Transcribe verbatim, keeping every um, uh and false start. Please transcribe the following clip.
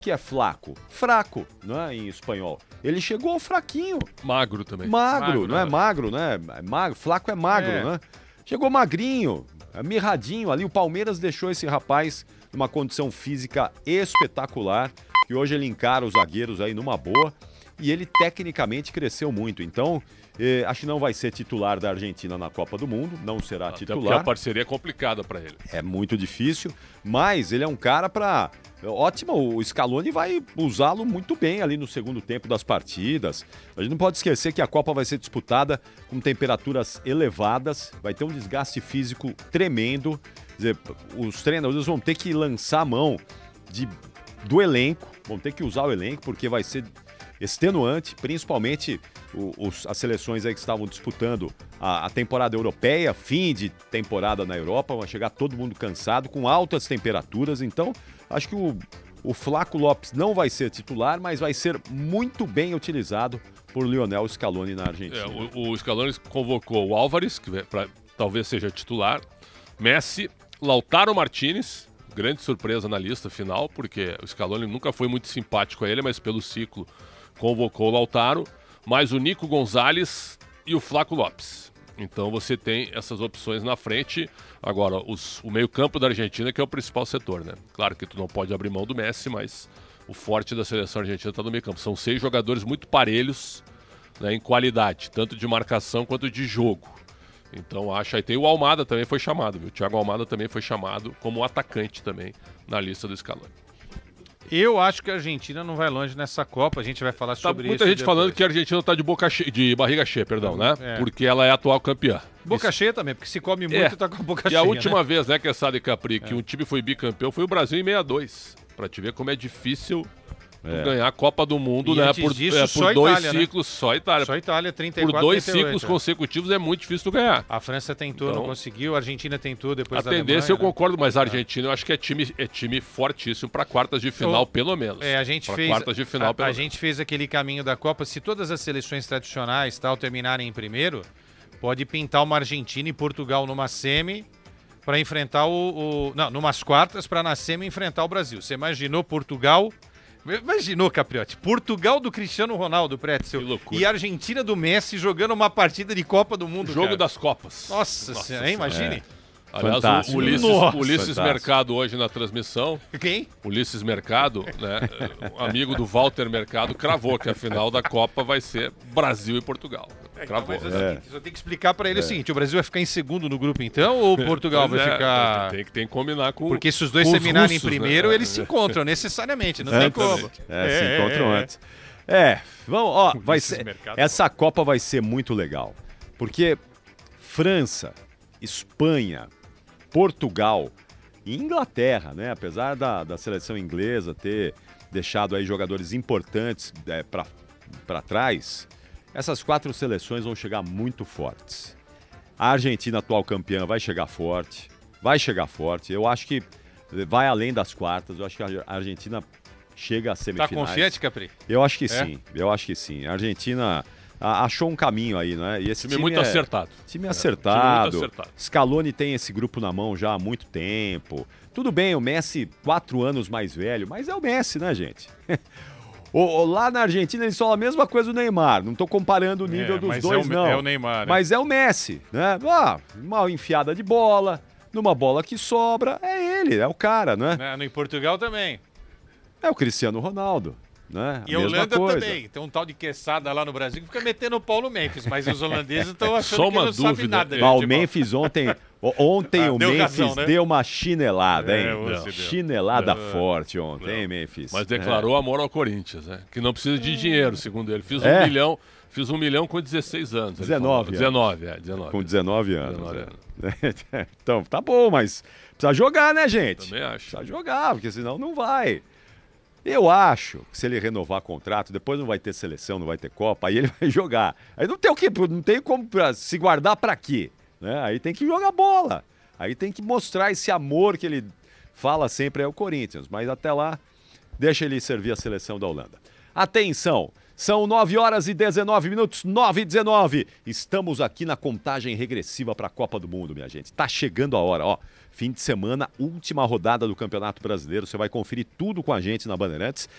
que é flaco? Fraco, não é, em espanhol. Ele chegou fraquinho. Magro também. Magro, magro não é magro, né? É magro, flaco é magro, é. né? Chegou magrinho, mirradinho ali. O Palmeiras deixou esse rapaz numa condição física espetacular, que hoje ele encara os zagueiros aí numa boa, e ele tecnicamente cresceu muito. Então, eh, acho que não vai ser titular da Argentina na Copa do Mundo, não será Até titular. porque a parceria é complicada para ele. É muito difícil, mas ele é um cara para... Ótimo, o Scaloni vai usá-lo muito bem ali no segundo tempo das partidas. A gente não pode esquecer que a Copa vai ser disputada com temperaturas elevadas, vai ter um desgaste físico tremendo. Quer dizer, os treinadores vão ter que lançar a mão de, do elenco, vão ter que usar o elenco, porque vai ser extenuante, principalmente o, os, as seleções aí que estavam disputando a, a temporada europeia, fim de temporada na Europa, vai chegar todo mundo cansado, com altas temperaturas. Então, acho que o, o Flaco Lopes não vai ser titular, mas vai ser muito bem utilizado por Lionel Scaloni na Argentina. É, o, o Scaloni convocou o Álvares, que pra, talvez seja titular, Messi, Lautaro Martinez, grande surpresa na lista final, porque o Scaloni nunca foi muito simpático a ele, mas pelo ciclo convocou o Lautaro, mais o Nico Gonzalez e o Flaco Lopes. Então você tem essas opções na frente. Agora, os, o meio-campo da Argentina, que é o principal setor, né? Claro que tu não pode abrir mão do Messi, mas o forte da seleção argentina está no meio-campo. São seis jogadores muito parelhos, né, em qualidade, tanto de marcação quanto de jogo. Então acho, aí tem o Almada também foi chamado, viu? O Thiago Almada também foi chamado como atacante também na lista do Scaloni. Eu acho que a Argentina não vai longe nessa Copa, a gente vai falar Tá sobre muita isso. gente depois. falando que a Argentina está de boca cheia, de barriga cheia, perdão, né? É. Porque ela é a atual campeã. Boca Isso. cheia também, porque se come muito, É. tá com a boca E cheia. a última né? vez, né, que é Sade Capri, que um time foi bicampeão foi o Brasil em sessenta e dois. Pra te ver como é difícil É. ganhar a Copa do Mundo, E né? antes Por, disso, é, só por dois Itália, né? ciclos, só Itália. Só Itália, trinta e Por quatro, dois trinta e oito, ciclos é. consecutivos é muito difícil tu ganhar. A França tentou, Então, não conseguiu, a Argentina tentou depois A da tendência Alemanha, eu né? concordo, mas a Argentina eu acho que é time, é time fortíssimo para quartas de final, Eu- pelo menos. É, a gente pra fez quartas de final, a, pelo a menos. gente fez aquele caminho da Copa. Se todas as seleções tradicionais tal terminarem em primeiro, pode pintar uma Argentina e Portugal numa semi para enfrentar o, o não, numas quartas para na semi enfrentar o Brasil. Você imaginou Portugal? Imaginou, Capriotti? Portugal do Cristiano Ronaldo, Pretzel, Que loucura. e Argentina do Messi jogando uma partida de Copa do Mundo. Jogo cara. das Copas. Nossa, Nossa senhora, hein? Imagine. Aliás, Fantástico, o Ulisses, Nossa, Ulisses fantástico. Mercado hoje na transmissão, Quem? Ulisses Mercado, né, um amigo do Walter Mercado, cravou que a final da Copa vai ser Brasil e Portugal. Cravou. Mas é o seguinte, só tem que explicar para ele o seguinte: o Brasil vai ficar em segundo no grupo então, ou o Portugal Pois vai é, ficar. Tem que, tem que combinar com Porque se os dois com terminarem em russos, primeiro, né? eles se encontram necessariamente, não tem como. Exatamente. É, se É, encontram é, é. antes. É, vamos, ó, vai Ulisses ser, Mercado. essa Copa vai ser muito legal, porque França, Espanha, Portugal e Inglaterra, né? Apesar da, da seleção inglesa ter deixado aí jogadores importantes é, para trás, essas quatro seleções vão chegar muito fortes. A Argentina, atual campeã, vai chegar forte, vai chegar forte. Eu acho que vai além das quartas, eu acho que a Argentina chega às Tá semifinais. confiante, Capri? Eu acho que É? sim, eu acho que sim. A Argentina a, achou um caminho aí, né? E esse Time time, muito é, acertado. Time É, acertado. time muito acertado. Scaloni tem esse grupo na mão já há muito tempo. Tudo bem, o Messi quatro anos mais velho, mas é o Messi, né, gente? o, o- lá na Argentina eles falam a mesma coisa do Neymar. Não estou comparando o nível É, dos mas dois, é o, não. É o Neymar. né? Mas é o Messi, né? Ah, uma enfiada de bola, numa bola que sobra, é ele, é o cara, né? Né, No, em Portugal também. É o Cristiano Ronaldo, né? E a mesma Holanda coisa. também. Tem um tal de Quesada lá no Brasil que fica metendo o pau no Memphis, mas os holandeses estão achando Só que uma não sabe dúvida. nada. de Ah, o futebol. Memphis ontem, o- ontem Ah, o deu Memphis razão, né? deu uma chinelada, hein? É, você deu. Chinelada Não. forte ontem, Não. hein, Memphis? Mas declarou amor ao Corinthians, né? Que não precisa de dinheiro, segundo ele. Fiz um É? milhão, fiz um milhão com dezesseis anos. ele dezenove falou. anos. dezenove, é, dezenove. Com dezenove anos. dezenove é. Então, tá bom, mas precisa jogar, né, gente? Também acho. Precisa jogar, porque senão não vai. Eu acho que se ele renovar contrato, depois não vai ter seleção, não vai ter Copa, aí ele vai jogar. Aí não tem o que, não tem como pra se guardar pra quê? Né? Aí tem que jogar bola. Aí tem que mostrar esse amor que ele fala sempre ao Corinthians. Mas até lá, deixa ele servir a seleção da Holanda. Atenção, São nove horas e dezenove minutos, nove e dezenove. Estamos aqui na contagem regressiva para a Copa do Mundo, minha gente. Tá chegando a hora, ó. Fim de semana, última rodada do Campeonato Brasileiro. Você vai conferir tudo com a gente na Bandeirantes.